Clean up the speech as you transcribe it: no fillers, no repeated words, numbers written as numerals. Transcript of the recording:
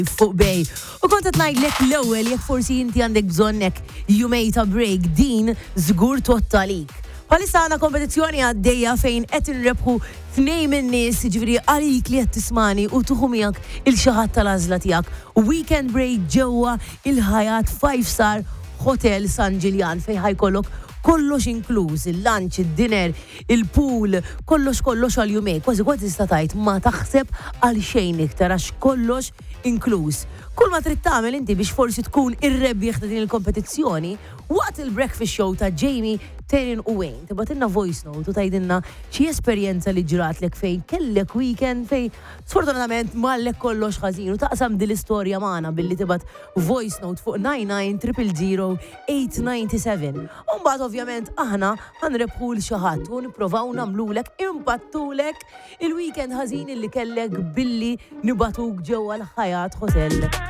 fuq bej. U kontet ngħidlek l-ewwel jekk forsi inti għandek bżonnek jumej ta' break din żgur tottalik. Palissa għandna kompetizzjoni għaddejja fejn qed inrebħu tnejn min-nies ġifieri għalik li qed tismani u tuħu miegħek il-xi ħadd tal-għażla tiegħek. Weekend break ġewwa il-Hyatt 5-star Hotel San Ġiljan fejn ħajkollok kollox inkluż, il-lunch, il-dinner, il-pool, kollox għal-jumej. Kważi tista' tgħid ma taħseb għal xejn iktar għax kollox inkluż. Kull ma trid tagħmel inti biex forsi tkun ir-rebbieħ ta' din il-kompetizzjoni waqt il-breakfast show ta' Jamie, Taryn u Wayne. Tibgħatilna voice note u tgħidilna xi esperjenza li ġratlek fejn kellek weekend fejn sfortunatament mallek kollox ħażin u taqsam din l-istorja magħna billi tibgħat voice note fuq 99 897. U mbagħad ovvjament aħna ħanrebħu l xi ħadd u nippruvaw nagħmlulek impattulek il-weekend ħażin illi kellek billi nibatuk ġewwa l-Hyatt Hotel